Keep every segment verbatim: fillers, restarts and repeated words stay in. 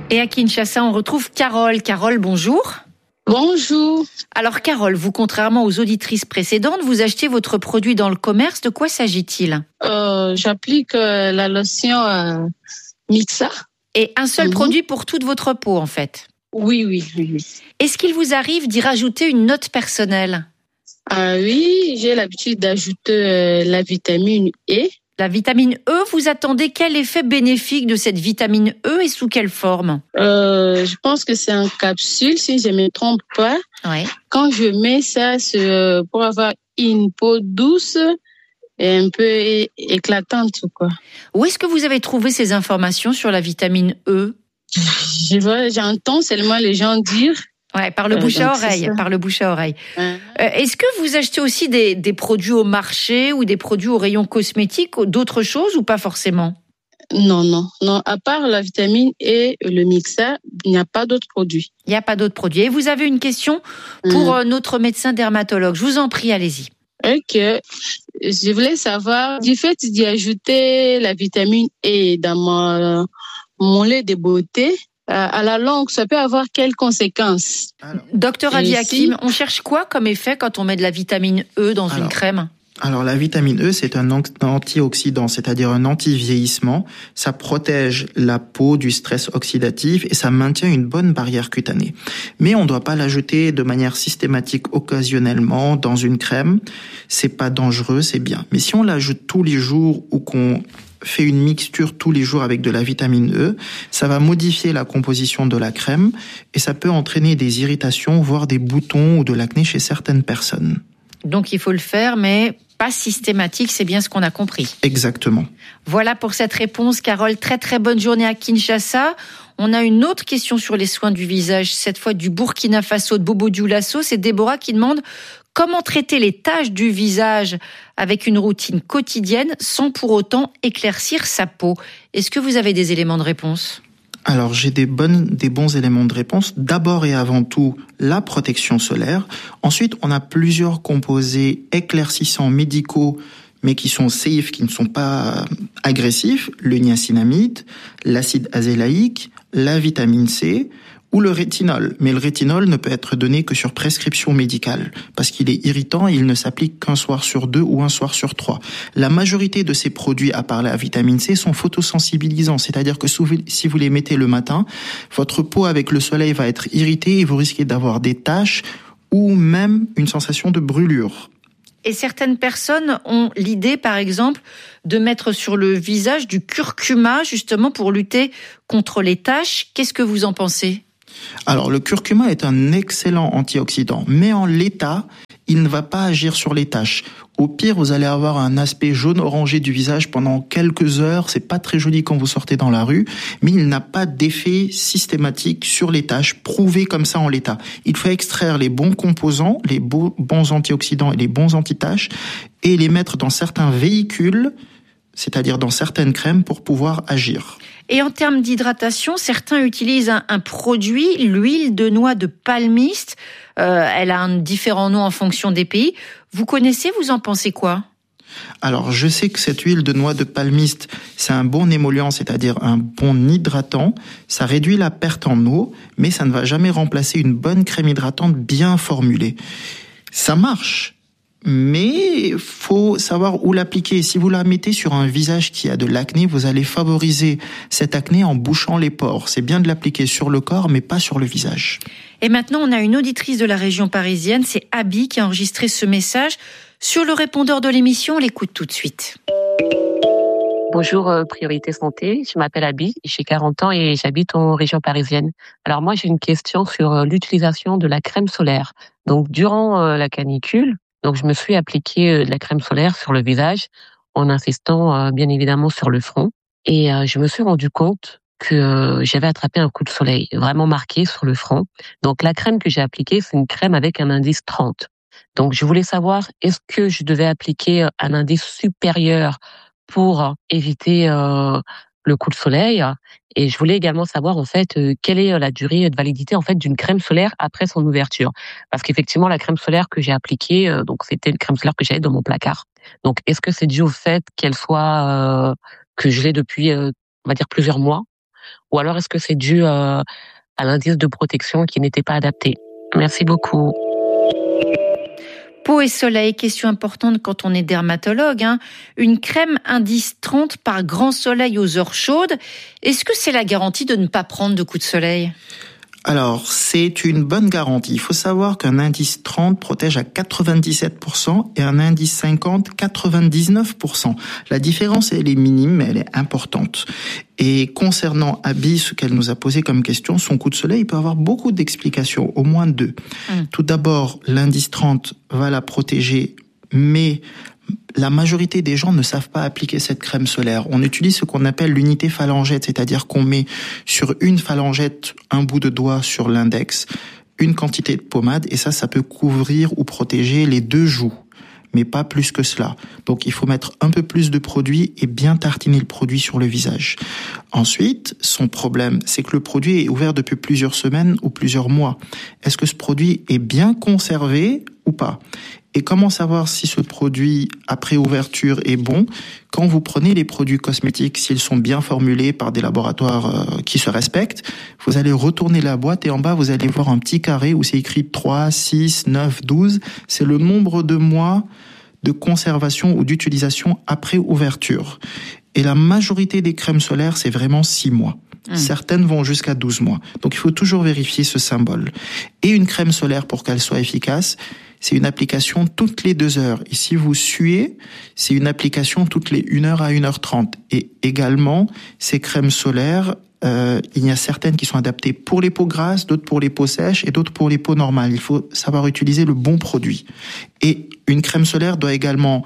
Et à Kinshasa, on retrouve Carole. Carole, bonjour. Bonjour. Alors Carole, vous, contrairement aux auditrices précédentes, vous achetez votre produit dans le commerce. De quoi s'agit-il ? euh, J'applique euh, la lotion euh, Mixa. Et un seul Mhm. produit pour toute votre peau, en fait ? Oui, oui, oui. oui. Est-ce qu'il vous arrive d'y rajouter une note personnelle ? Ah oui, j'ai l'habitude d'ajouter euh, la vitamine E. La vitamine E, vous attendez quel effet bénéfique de cette vitamine E et sous quelle forme ? Euh, je pense que c'est en capsule, si je ne me trompe pas. Ouais. Quand je mets ça, c'est euh, pour avoir une peau douce et un peu é- éclatante, quoi. Où est-ce que vous avez trouvé ces informations sur la vitamine E ? Je vois, j'entends seulement les gens dire. Ouais, par le Euh, bouche à donc, c'est oreille, ça. par le bouche à oreille. Hein. Euh, est-ce que vous achetez aussi des, des produits au marché ou des produits au rayon cosmétique, ou d'autres choses ou pas forcément ? Non, non, non. À part la vitamine E et le Mixa, il n'y a pas d'autres produits. Il n'y a pas d'autres produits. Et vous avez une question pour Hum. euh, notre médecin dermatologue. Je vous en prie, allez-y. Ok. Je voulais savoir, du fait d'y ajouter la vitamine E dans mon, mon lait de beauté, à la longue, ça peut avoir quelles conséquences? Alors, Docteur Et Ali si- Hakim, on cherche quoi comme effet quand on met de la vitamine E dans une Alors, crème ? alors la vitamine E, c'est un antioxydant, c'est-à-dire un anti-vieillissement. Ça protège la peau du stress oxydatif et ça maintient une bonne barrière cutanée. Mais on ne doit pas l'ajouter de manière systématique, occasionnellement, dans une crème. C'est pas dangereux, c'est bien. Mais si on l'ajoute tous les jours ou qu'on fait une mixture tous les jours avec de la vitamine E, ça va modifier la composition de la crème et ça peut entraîner des irritations, voire des boutons ou de l'acné chez certaines personnes. Donc il faut le faire, mais pas systématique, c'est bien ce qu'on a compris. Exactement. Voilà pour cette réponse, Carole. Très très bonne journée à Kinshasa. On a une autre question sur les soins du visage, cette fois du Burkina Faso, de Bobo Dioulasso. C'est Déborah qui demande comment traiter les taches du visage avec une routine quotidienne sans pour autant éclaircir sa peau. Est-ce que vous avez des éléments de réponse ? Alors, j'ai des bonnes, des bons éléments de réponse. D'abord et avant tout, la protection solaire. Ensuite, on a plusieurs composés éclaircissants médicaux, mais qui sont safe, qui ne sont pas agressifs. Le niacinamide, l'acide azélaïque, la vitamine C ou le rétinol. Mais le rétinol ne peut être donné que sur prescription médicale, parce qu'il est irritant et il ne s'applique qu'un soir sur deux ou un soir sur trois. La majorité de ces produits, à part la vitamine C, sont photosensibilisants, c'est-à-dire que si vous les mettez le matin, votre peau avec le soleil va être irritée et vous risquez d'avoir des taches ou même une sensation de brûlure. Et certaines personnes ont l'idée, par exemple, de mettre sur le visage du curcuma, justement pour lutter contre les taches. Qu'est-ce que vous en pensez ? Alors, le curcuma est un excellent antioxydant, mais en l'état, il ne va pas agir sur les taches. Au pire, vous allez avoir un aspect jaune-orangé du visage pendant quelques heures. C'est pas très joli quand vous sortez dans la rue, mais il n'a pas d'effet systématique sur les taches, prouvé comme ça en l'état. Il faut extraire les bons composants, les bons antioxydants et les bons anti-taches, et les mettre dans certains véhicules, c'est-à-dire dans certaines crèmes, pour pouvoir agir. Et en termes d'hydratation, certains utilisent un, un produit, l'huile de noix de palmiste. Euh, elle a un différent nom en fonction des pays. Vous connaissez, vous en pensez quoi ? Alors, je sais que cette huile de noix de palmiste, c'est un bon émollient, c'est-à-dire un bon hydratant. Ça réduit la perte en eau, mais ça ne va jamais remplacer une bonne crème hydratante bien formulée. Ça marche, mais faut savoir où l'appliquer. Si vous la mettez sur un visage qui a de l'acné, vous allez favoriser cet acné en bouchant les pores. C'est bien de l'appliquer sur le corps, mais pas sur le visage. Et maintenant, on a une auditrice de la région parisienne, c'est Abby qui a enregistré ce message sur le répondeur de l'émission. On l'écoute tout de suite. Bonjour euh, Priorité Santé, je m'appelle Abby, j'ai quarante ans et j'habite en région parisienne. Alors moi j'ai une question sur euh, l'utilisation de la crème solaire. Donc durant euh, la canicule, donc je me suis appliqué euh, de la crème solaire sur le visage en insistant euh, bien évidemment sur le front et euh, je me suis rendu compte que euh, j'avais attrapé un coup de soleil vraiment marqué sur le front. Donc la crème que j'ai appliquée, c'est une crème avec un indice trente. Donc je voulais savoir est-ce que je devais appliquer un indice supérieur pour éviter euh, le coup de soleil, et je voulais également savoir en fait euh, quelle est la durée de validité en fait d'une crème solaire après son ouverture, parce qu'effectivement la crème solaire que j'ai appliquée, euh, donc c'était une crème solaire que j'avais dans mon placard. Donc est-ce que c'est dû au fait qu'elle soit euh, que je l'ai depuis euh, on va dire plusieurs mois, ou alors est-ce que c'est dû euh, à l'indice de protection qui n'était pas adapté? Merci beaucoup. Peau et soleil, question importante quand on est dermatologue. Hein. Une crème indice trente par grand soleil aux heures chaudes, est-ce que c'est la garantie de ne pas prendre de coups de soleil ? Alors, c'est une bonne garantie. Il faut savoir qu'un indice trente protège à quatre-vingt-dix-sept pour cent et un indice cinquante, quatre-vingt-dix-neuf pour cent. La différence, elle est minime, mais elle est importante. Et concernant Abby, ce qu'elle nous a posé comme question, son coup de soleil, il peut avoir beaucoup d'explications, au moins deux. Mmh. Tout d'abord, l'indice trente va la protéger, mais la majorité des gens ne savent pas appliquer cette crème solaire. On utilise ce qu'on appelle l'unité phalangette, c'est-à-dire qu'on met sur une phalangette un bout de doigt sur l'index, une quantité de pommade, et ça, ça peut couvrir ou protéger les deux joues, mais pas plus que cela. Donc, il faut mettre un peu plus de produit et bien tartiner le produit sur le visage. Ensuite, son problème, c'est que le produit est ouvert depuis plusieurs semaines ou plusieurs mois. Est-ce que ce produit est bien conservé ou pas ? Et comment savoir si ce produit, après ouverture, est bon? Quand vous prenez les produits cosmétiques, s'ils sont bien formulés par des laboratoires euh, qui se respectent, vous allez retourner la boîte et en bas, vous allez voir un petit carré où c'est écrit trois, six, neuf, douze. C'est le nombre de mois de conservation ou d'utilisation après ouverture. Et la majorité des crèmes solaires, c'est vraiment six mois. Mmh. Certaines vont jusqu'à douze mois. Donc, il faut toujours vérifier ce symbole. Et une crème solaire, pour qu'elle soit efficace, c'est une application toutes les deux heures. Et si vous suez, c'est une application toutes les une heure à une heure trente. Et également, ces crèmes solaires, euh, il y a certaines qui sont adaptées pour les peaux grasses, d'autres pour les peaux sèches et d'autres pour les peaux normales. Il faut savoir utiliser le bon produit. Et une crème solaire doit également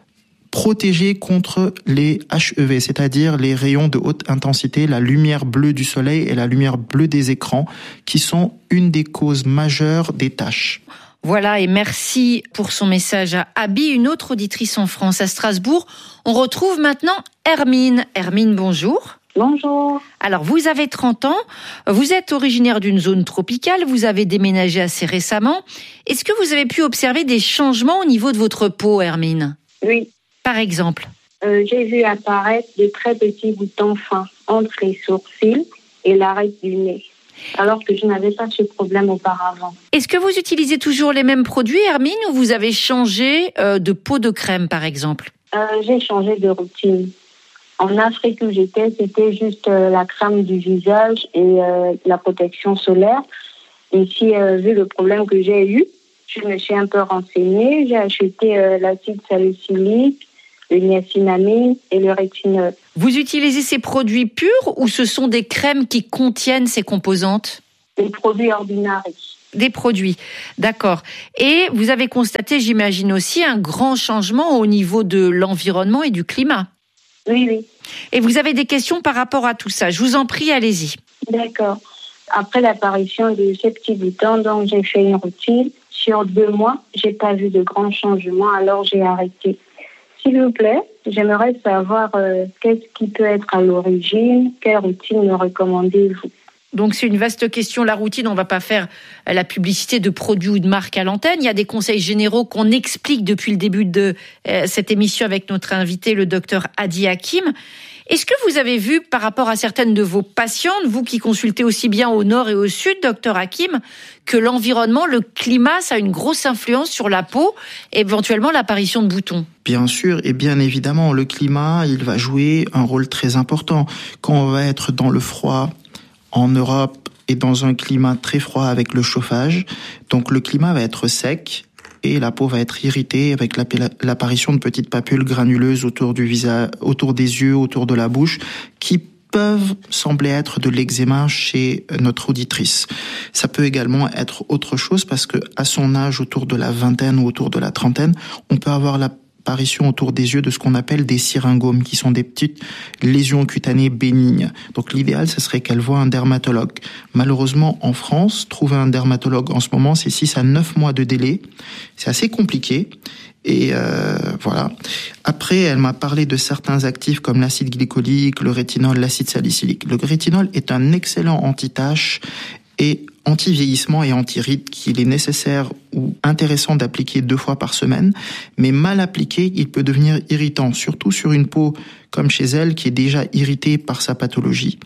protéger contre les H E V, c'est-à-dire les rayons de haute intensité, la lumière bleue du soleil et la lumière bleue des écrans, qui sont une des causes majeures des taches. Voilà, et merci pour son message à Abby, une autre auditrice en France, à Strasbourg. On retrouve maintenant Hermine. Hermine, bonjour. Bonjour. Alors, vous avez trente ans, vous êtes originaire d'une zone tropicale, vous avez déménagé assez récemment. Est-ce que vous avez pu observer des changements au niveau de votre peau, Hermine ? Oui. Par exemple ? euh, J'ai vu apparaître de très petits boutons fins entre les sourcils et l'arête du nez, alors que je n'avais pas ce problème auparavant. Est-ce que vous utilisez toujours les mêmes produits, Hermine, ou vous avez changé euh, de pot de crème, par exemple ? euh, J'ai changé de routine. En Afrique où j'étais, c'était juste euh, la crème du visage et euh, la protection solaire. Ici, euh, vu le problème que j'ai eu, je me suis un peu renseignée. J'ai acheté euh, l'acide salicylique, le niacinamide et le rétinol. Vous utilisez ces produits purs ou ce sont des crèmes qui contiennent ces composantes ? Des produits ordinaires. Des produits, d'accord. Et vous avez constaté, j'imagine aussi, un grand changement au niveau de l'environnement et du climat. Oui, oui. Et vous avez des questions par rapport à tout ça. Je vous en prie, allez-y. D'accord. Après l'apparition de ces petits boutons, donc j'ai fait une routine. Sur deux mois, j'ai pas vu de grands changements, alors j'ai arrêté. S'il vous plaît, j'aimerais savoir euh, qu'est-ce qui peut être à l'origine, quelle routine me recommandez-vous ? Donc c'est une vaste question, la routine. On ne va pas faire la publicité de produits ou de marques à l'antenne. Il y a des conseils généraux qu'on explique depuis le début de euh, cette émission avec notre invité, le docteur Hadi Hakim. Est-ce que vous avez vu, par rapport à certaines de vos patientes, vous qui consultez aussi bien au nord et au sud, docteur Hakim, que l'environnement, le climat, ça a une grosse influence sur la peau et éventuellement l'apparition de boutons ? Bien sûr, et bien évidemment, le climat, il va jouer un rôle très important. Quand on va être dans le froid, en Europe, et dans un climat très froid avec le chauffage, donc le climat va être sec, et la peau va être irritée avec l'apparition de petites papules granuleuses autour du visage, autour des yeux, autour de la bouche, qui peuvent sembler être de l'eczéma chez notre auditrice. Ça peut également être autre chose parce que à son âge, autour de la vingtaine ou autour de la trentaine, on peut avoir la apparition autour des yeux de ce qu'on appelle des syringomes, qui sont des petites lésions cutanées bénignes. Donc l'idéal, ce serait qu'elle voie un dermatologue. Malheureusement, en France, trouver un dermatologue en ce moment, c'est six à neuf mois de délai. C'est assez compliqué. Et euh, voilà. Après, elle m'a parlé de certains actifs comme l'acide glycolique, le rétinol, l'acide salicylique. Le rétinol est un excellent anti-tache et anti-vieillissement et anti-rides qu'il est nécessaire ou intéressant d'appliquer deux fois par semaine, mais mal appliqué, il peut devenir irritant, surtout sur une peau comme chez elle qui est déjà irritée par sa pathologie.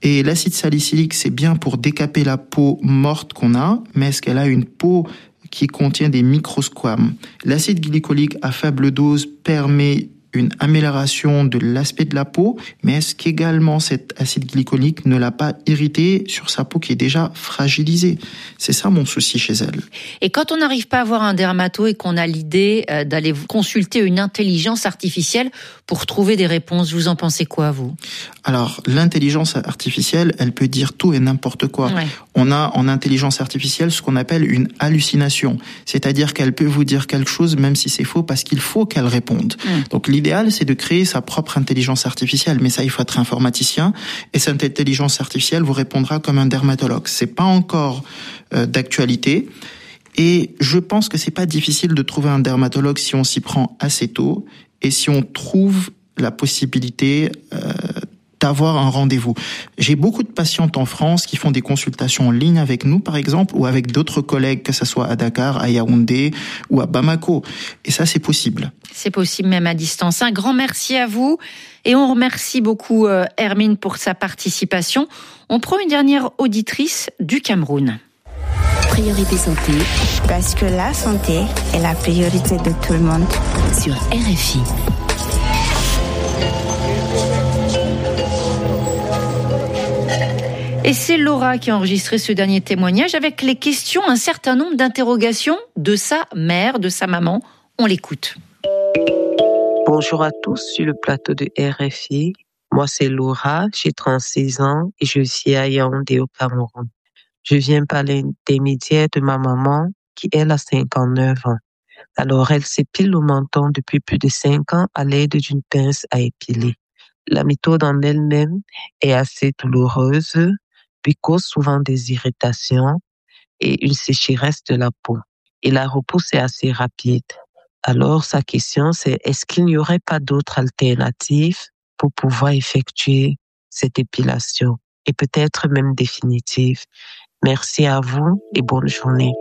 Et l'acide salicylique, c'est bien pour décaper la peau morte qu'on a, mais est-ce qu'elle a une peau qui contient des microsquames? L'acide glycolique à faible dose permet une amélioration de l'aspect de la peau, mais est-ce qu'également cet acide glycolique ne l'a pas irrité sur sa peau qui est déjà fragilisée? C'est ça mon souci chez elle. Et quand on n'arrive pas à voir un dermato et qu'on a l'idée d'aller consulter une intelligence artificielle pour trouver des réponses, vous en pensez quoi, vous? Alors, l'intelligence artificielle, elle peut dire tout et n'importe quoi. Ouais. On a en intelligence artificielle ce qu'on appelle une hallucination, c'est-à-dire qu'elle peut vous dire quelque chose même si c'est faux parce qu'il faut qu'elle réponde. Mmh. Donc l'idéal, c'est de créer sa propre intelligence artificielle, mais ça, il faut être informaticien, et cette intelligence artificielle vous répondra comme un dermatologue. C'est pas encore euh, d'actualité, et je pense que c'est pas difficile de trouver un dermatologue si on s'y prend assez tôt, et si on trouve la possibilité euh, d'avoir un rendez-vous. J'ai beaucoup de patientes en France qui font des consultations en ligne avec nous, par exemple, ou avec d'autres collègues, que ce soit à Dakar, à Yaoundé ou à Bamako. Et ça, c'est possible. C'est possible même à distance. Un grand merci à vous. Et on remercie beaucoup euh, Hermine pour sa participation. On prend une dernière auditrice du Cameroun. Priorité santé. Parce que la santé est la priorité de tout le monde. Sur R F I. Et c'est Laura qui a enregistré ce dernier témoignage avec les questions, un certain nombre d'interrogations de sa mère, de sa maman. On l'écoute. Bonjour à tous sur le plateau de R F I. Moi, c'est Laura, j'ai trente-six ans et je suis à Yaoundé au Cameroun. Je viens par l'intermédiaire de ma maman qui, elle, a cinquante-neuf ans. Alors, elle s'épile au menton depuis plus de cinq ans à l'aide d'une pince à épiler. La méthode en elle-même est assez douloureuse, puis cause souvent des irritations et une sécheresse de la peau. Et la repousse est assez rapide. Alors, sa question, c'est est-ce qu'il n'y aurait pas d'autres alternatives pour pouvoir effectuer cette épilation et peut-être même définitive? Merci à vous et bonne journée.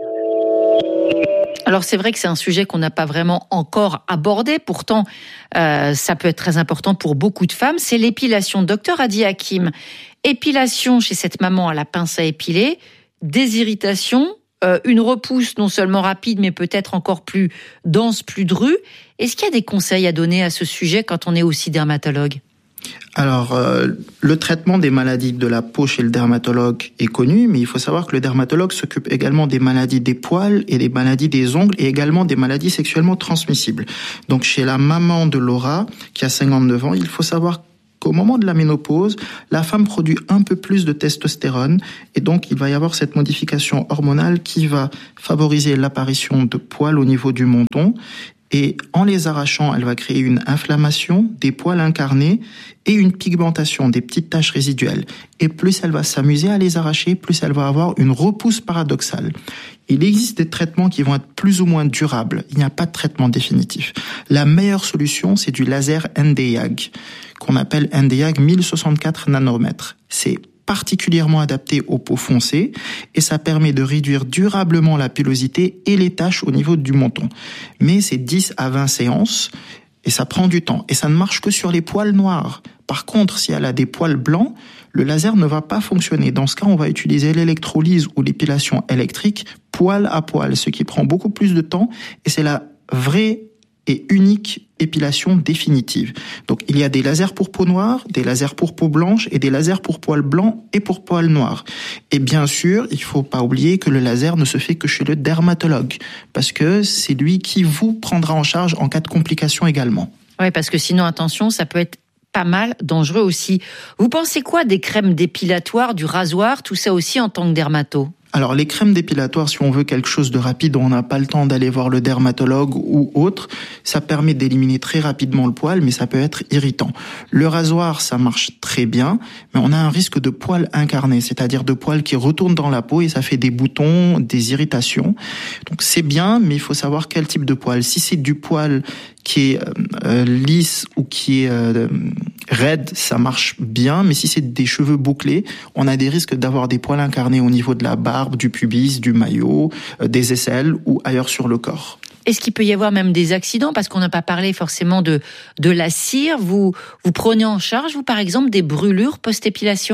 Alors c'est vrai que c'est un sujet qu'on n'a pas vraiment encore abordé, pourtant euh, ça peut être très important pour beaucoup de femmes, c'est l'épilation. Docteur Hadi Hakim, épilation chez cette maman à la pince à épiler, des irritations, euh, une repousse non seulement rapide mais peut-être encore plus dense, plus drue. Est-ce qu'il y a des conseils à donner à ce sujet quand on est aussi dermatologue ? Alors, euh, le traitement des maladies de la peau chez le dermatologue est connu, mais il faut savoir que le dermatologue s'occupe également des maladies des poils et des maladies des ongles et également des maladies sexuellement transmissibles. Donc, chez la maman de Laura, qui a cinquante-neuf ans, il faut savoir qu'au moment de la ménopause, la femme produit un peu plus de testostérone et donc il va y avoir cette modification hormonale qui va favoriser l'apparition de poils au niveau du menton. Et en les arrachant, elle va créer une inflammation, des poils incarnés et une pigmentation, des petites taches résiduelles. Et plus elle va s'amuser à les arracher, plus elle va avoir une repousse paradoxale. Il existe des traitements qui vont être plus ou moins durables. Il n'y a pas de traitement définitif. La meilleure solution, c'est du laser N D Y A G, qu'on appelle N D Y A G mille soixante-quatre nanomètres. C'est particulièrement adapté aux peaux foncées et ça permet de réduire durablement la pilosité et les taches au niveau du menton. Mais c'est dix à vingt séances et ça prend du temps et ça ne marche que sur les poils noirs. Par contre, si elle a des poils blancs, le laser ne va pas fonctionner. Dans ce cas, on va utiliser l'électrolyse ou l'épilation électrique poil à poil, ce qui prend beaucoup plus de temps et c'est la vraie et unique épilation définitive. Donc il y a des lasers pour peau noire, des lasers pour peau blanche et des lasers pour poils blancs et pour poils noirs. Et bien sûr, il faut pas oublier que le laser ne se fait que chez le dermatologue parce que c'est lui qui vous prendra en charge en cas de complications également. Oui, parce que sinon, attention, ça peut être pas mal dangereux aussi. Vous pensez quoi des crèmes dépilatoires, du rasoir, tout ça aussi en tant que dermato ? Alors, les crèmes dépilatoires, si on veut quelque chose de rapide, on n'a pas le temps d'aller voir le dermatologue ou autre, ça permet d'éliminer très rapidement le poil, mais ça peut être irritant. Le rasoir, ça marche très bien, mais on a un risque de poils incarnés, c'est-à-dire de poils qui retournent dans la peau et ça fait des boutons, des irritations. Donc, c'est bien, mais il faut savoir quel type de poil. Si c'est du poil qui est euh, lisse ou qui est euh, raide, ça marche bien, mais si c'est des cheveux bouclés, on a des risques d'avoir des poils incarnés au niveau de la barbe, du pubis, du maillot, euh, des aisselles ou ailleurs sur le corps. Est-ce qu'il peut y avoir même des accidents ? Parce qu'on n'a pas parlé forcément de, de la cire. Vous, vous prenez en charge, vous, par exemple, des brûlures post-épilation ?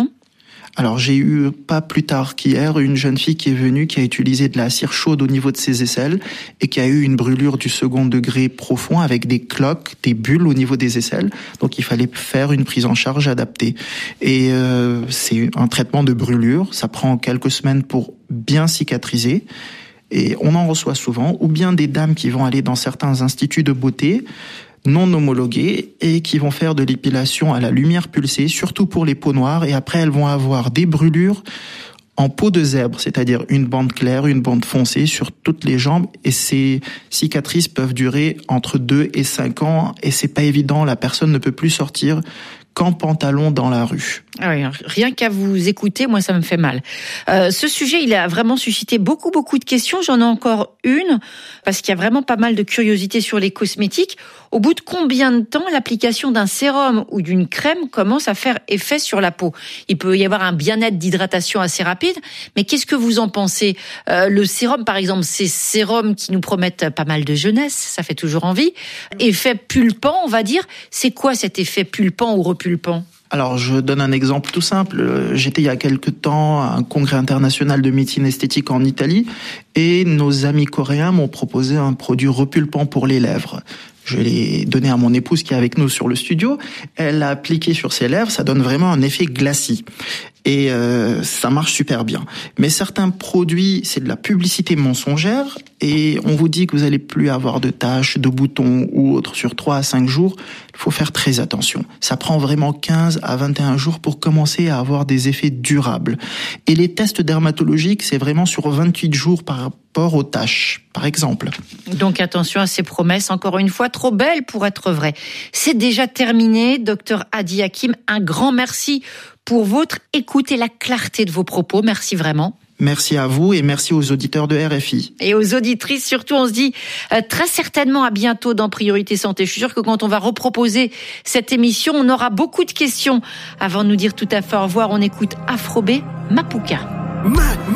Alors j'ai eu, pas plus tard qu'hier, une jeune fille qui est venue, qui a utilisé de la cire chaude au niveau de ses aisselles et qui a eu une brûlure du second degré profond avec des cloques, des bulles au niveau des aisselles. Donc il fallait faire une prise en charge adaptée. Et euh, c'est un traitement de brûlure, ça prend quelques semaines pour bien cicatriser. Et on en reçoit souvent, ou bien des dames qui vont aller dans certains instituts de beauté non homologués et qui vont faire de l'épilation à la lumière pulsée, surtout pour les peaux noires, et après elles vont avoir des brûlures en peau de zèbre, c'est-à-dire une bande claire, une bande foncée sur toutes les jambes, et ces cicatrices peuvent durer entre deux et cinq ans, et c'est pas évident, la personne ne peut plus sortir qu'en pantalon dans la rue. Ah oui, rien qu'à vous écouter, moi ça me fait mal. Euh, ce sujet, il a vraiment suscité beaucoup beaucoup de questions. J'en ai encore une parce qu'il y a vraiment pas mal de curiosité sur les cosmétiques. Au bout de combien de temps l'application d'un sérum ou d'une crème commence à faire effet sur la peau? Il peut y avoir un bien-être d'hydratation assez rapide, mais qu'est-ce que vous en pensez? euh, Le sérum, par exemple, ces sérums qui nous promettent pas mal de jeunesse, ça fait toujours envie. Effet pulpant, on va dire. C'est quoi cet effet pulpant ou repulpant? Alors, je donne un exemple tout simple. J'étais il y a quelque temps à un congrès international de médecine esthétique en Italie et nos amis coréens m'ont proposé un produit repulpant pour les lèvres. Je l'ai donné à mon épouse qui est avec nous sur le studio. Elle l'a appliqué sur ses lèvres, ça donne vraiment un effet glacis. Et euh, ça marche super bien. Mais certains produits, c'est de la publicité mensongère et on vous dit que vous allez plus avoir de taches, de boutons ou autres sur trois à cinq jours. Il faut faire très attention. Ça prend vraiment quinze à vingt et un jours pour commencer à avoir des effets durables. Et les tests dermatologiques, c'est vraiment sur vingt-huit jours par rapport aux taches, par exemple. Donc attention à ces promesses, encore une fois, trop belles pour être vraies. C'est déjà terminé, docteur Hadi Hakim. Un grand merci pour votre écoute et la clarté de vos propos. Merci vraiment. Merci à vous et merci aux auditeurs de R F I. Et aux auditrices, surtout, on se dit euh, très certainement à bientôt dans Priorité Santé. Je suis sûre que quand on va reproposer cette émission, on aura beaucoup de questions. Avant de nous dire tout à fait au revoir, on écoute Afro B, Mapuka. Ma-